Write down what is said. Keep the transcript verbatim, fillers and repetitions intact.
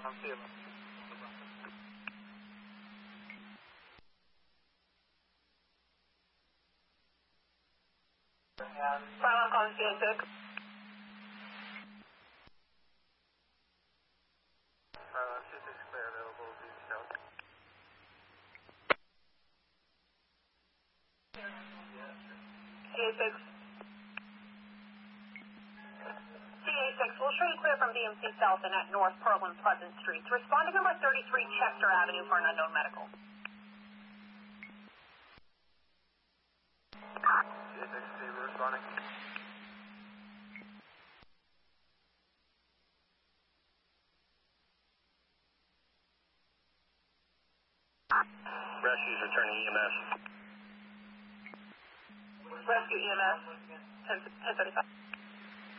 Silent on C A six. Uh, C six clear, available to south. C A six. C A six, we'll show you clear from D M C South and at North Pearl and Pleasant Streets. Respond to number thirty-three Chester Avenue for an unknown medical. C A six, Saber responding. Rescue's returning E M S. Rescue E M S, ten thirty-five.